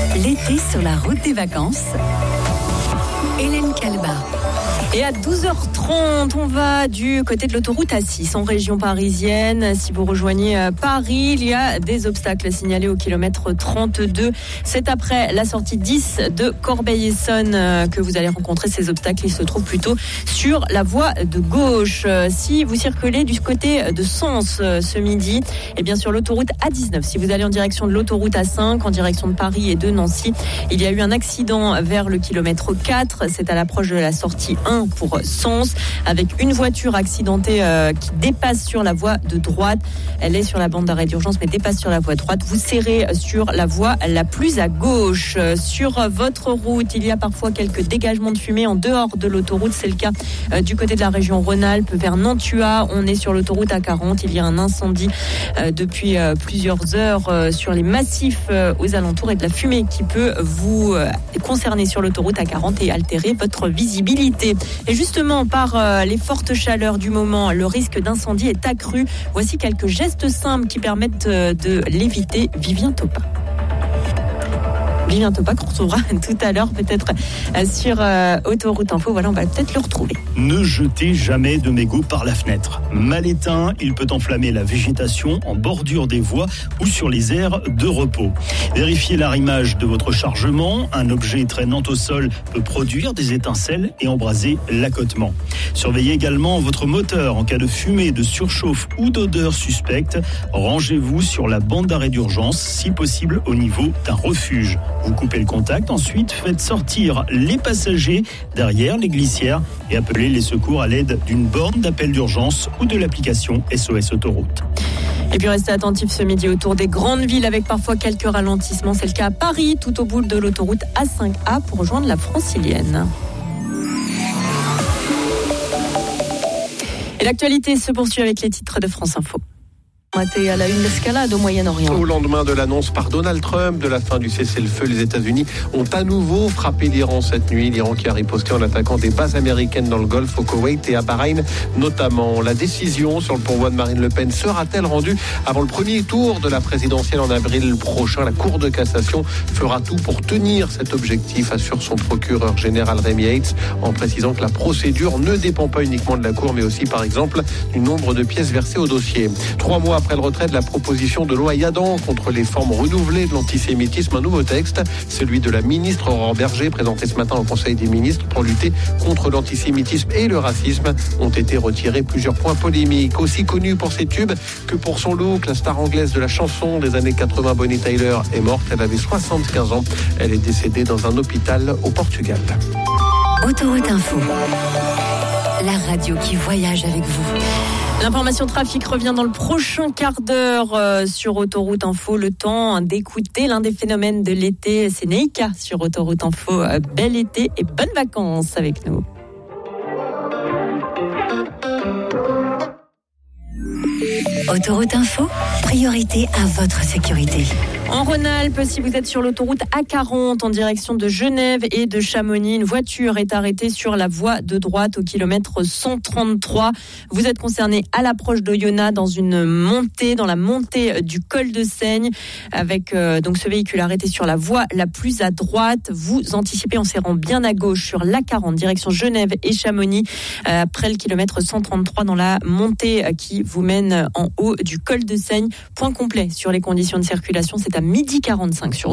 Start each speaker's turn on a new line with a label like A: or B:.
A: L'été sur la route des vacances. Hélène Calba. Et à 12h30, on va du côté de l'autoroute A6 en région parisienne. Si vous rejoignez Paris, il y a des obstacles signalés au kilomètre 32. C'est après la sortie 10 de Corbeil-Essonnes que vous allez rencontrer ces obstacles. Ils se trouvent plutôt sur la voie de gauche. Si vous circulez du côté de Sens ce midi, et bien sur l'autoroute A19, si vous allez en direction de l'autoroute A5, en direction de Paris et de Nancy, il y a eu un accident vers le kilomètre 4. C'est à l'approche de la sortie 1 pour Sens, avec une voiture accidentée qui dépasse sur la voie de droite. Elle est sur la bande d'arrêt d'urgence mais dépasse sur la voie droite. Vous serrez sur la voie la plus à gauche. Sur votre route, il y a parfois quelques dégagements de fumée en dehors de l'autoroute. C'est le cas du côté de la région Rhône-Alpes vers Nantua. On est sur l'autoroute A40. Il y a un incendie depuis plusieurs heures sur les massifs aux alentours et de la fumée qui peut vous concerner sur l'autoroute A40 et altérer votre visibilité. Et justement, par les fortes chaleurs du moment, le risque d'incendie est accru. Voici quelques gestes simples qui permettent de l'éviter. Vivien Topa qu'on retrouvera tout à l'heure peut-être sur Autoroute Info. Voilà, on va peut-être le retrouver.
B: Ne jetez jamais de mégots par la fenêtre. Mal éteint, il peut enflammer la végétation en bordure des voies ou sur les aires de repos. Vérifiez l'arrimage de votre chargement. Un objet traînant au sol peut produire des étincelles et embraser l'accotement. Surveillez également votre moteur en cas de fumée, de surchauffe ou d'odeur suspecte. Rangez-vous sur la bande d'arrêt d'urgence, si possible au niveau d'un refuge. Vous coupez le contact, ensuite faites sortir les passagers derrière les glissières et appelez les secours à l'aide d'une borne d'appel d'urgence ou de l'application SOS Autoroute.
A: Et puis restez attentifs ce midi autour des grandes villes avec parfois quelques ralentissements. C'est le cas à Paris, tout au bout de l'autoroute A5A pour rejoindre la Francilienne. Et l'actualité se poursuit avec les titres de France Info. À la une, l'escalade au Moyen-Orient.
C: Au lendemain de l'annonce par Donald Trump de la fin du cessez-le-feu, les États-Unis ont à nouveau frappé l'Iran cette nuit. L'Iran qui a riposté en attaquant des bases américaines dans le Golfe, au Koweït et à Bahreïn notamment. La décision sur le pourvoi de Marine Le Pen sera-t-elle rendue avant le premier tour de la présidentielle en avril prochain? La Cour de cassation fera tout pour tenir cet objectif, assure son procureur général Rémi Heitz, en précisant que la procédure ne dépend pas uniquement de la Cour, mais aussi par exemple du nombre de pièces versées au dossier. 3 mois après le retrait de la proposition de loi Yadan contre les formes renouvelées de l'antisémitisme, un nouveau texte, celui de la ministre Aurore Berger, présenté ce matin au Conseil des ministres pour lutter contre l'antisémitisme et le racisme, ont été retirés plusieurs points polémiques. Aussi connue pour ses tubes que pour son look, la star anglaise de la chanson des années 80, Bonnie Tyler, est morte. Elle avait 75 ans. Elle est décédée dans un hôpital au Portugal.
A: Autoroute Info, la radio qui voyage avec vous. L'information trafic revient dans le prochain quart d'heure sur Autoroute Info. Le temps d'écouter l'un des phénomènes de l'été, c'est Neika sur Autoroute Info. Bel été et bonnes vacances avec nous. Autoroute Info, priorité à votre sécurité. En Rhône-Alpes, si vous êtes sur l'autoroute A40 en direction de Genève et de Chamonix, une voiture est arrêtée sur la voie de droite au kilomètre 133. Vous êtes concerné à l'approche d'Oyonnax dans la montée du col de Seigne, avec donc ce véhicule arrêté sur la voie la plus à droite. Vous anticipez en serrant bien à gauche sur l'A40 direction Genève et Chamonix après le kilomètre 133 dans la montée qui vous mène en haut du col de Seigne. Point complet sur les conditions de circulation, c'est à 12h45 sur